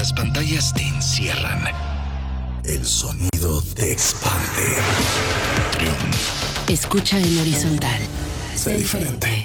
las pantallas te encierran. El sonido te expande. Triun. Escucha en horizontal. Sé diferente.